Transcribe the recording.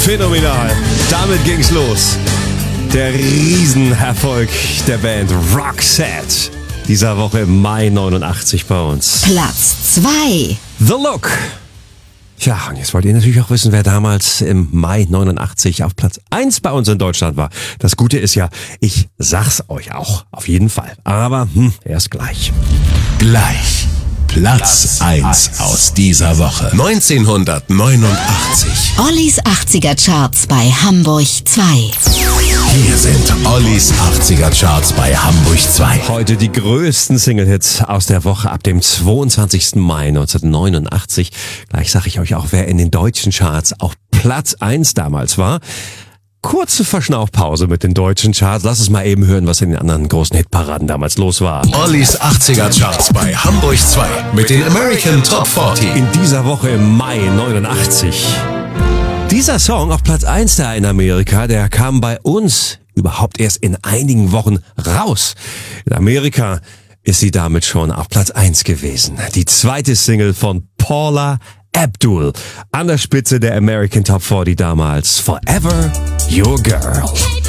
Phänomenal. Damit ging's los. Der Riesenerfolg der Band Roxette. Dieser Woche im Mai 89 bei uns. Platz 2. The Look. Tja, und jetzt wollt ihr natürlich auch wissen, wer damals im Mai 89 auf Platz 1 bei uns in Deutschland war. Das Gute ist ja, ich sag's euch auch, auf jeden Fall. Aber erst gleich. Gleich. Platz 1 aus dieser Woche. 1989. Ollis 80er Charts bei Hamburg 2. Hier sind Ollis 80er Charts bei Hamburg 2. Heute die größten Single-Hits aus der Woche ab dem 22. Mai 1989. Gleich sage ich euch auch, wer in den deutschen Charts auf Platz 1 damals war. Kurze Verschnaufpause mit den deutschen Charts. Lass es mal eben hören, was in den anderen großen Hitparaden damals los war. Ollis 80er Charts bei Hamburg 2 mit den American Top 40. In dieser Woche im Mai 89. Dieser Song auf Platz 1 da in Amerika, der kam bei uns überhaupt erst in einigen Wochen raus. In Amerika ist sie damit schon auf Platz 1 gewesen. Die zweite Single von Paula Abdul an der Spitze der American Top 40 damals. Forever Your Girl.